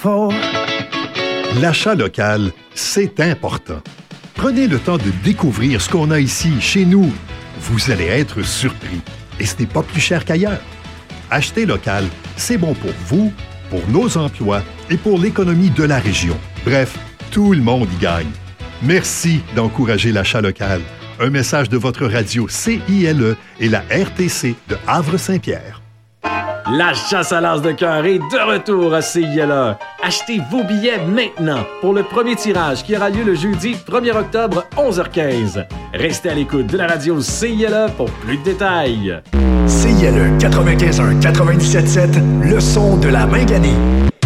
L'achat local, c'est important. Prenez le temps de découvrir ce qu'on a ici, chez nous. Vous allez être surpris. Et ce n'est pas plus cher qu'ailleurs. Acheter local, c'est bon pour vous, pour nos emplois et pour l'économie de la région. Bref, tout le monde y gagne. Merci d'encourager l'achat local. Un message de votre radio CILE et la RTC de Havre-Saint-Pierre. La chasse à l'as de cœur est de retour à CILE. Achetez vos billets maintenant pour le premier tirage qui aura lieu le jeudi 1er octobre, 11h15. Restez à l'écoute de la radio CILE pour plus de détails. CILE 95.1, 97.7, le son de la Minganie.